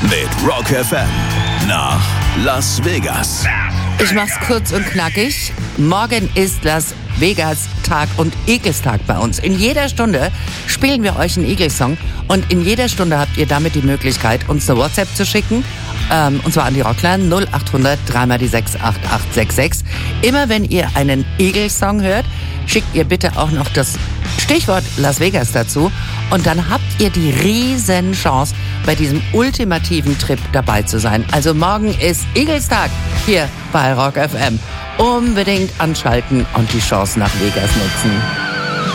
mit Rock FM nach Las Vegas. Ich mach's kurz und knackig. Morgen ist Las Vegas Tag und Eagles-Tag bei uns. In jeder Stunde spielen wir euch einen Eagles-Song und in jeder Stunde habt ihr damit die Möglichkeit, uns eine WhatsApp zu schicken. Und zwar an die Rockline 0800 3x68866. Immer wenn ihr einen Eagles-Song hört, schickt ihr bitte auch noch das Stichwort Las Vegas dazu. Und dann habt ihr die riesen Chance, bei diesem ultimativen Trip dabei zu sein. Also morgen ist Eagles-Tag hier bei Rock FM. Unbedingt anschalten und die Chance nach Vegas nutzen.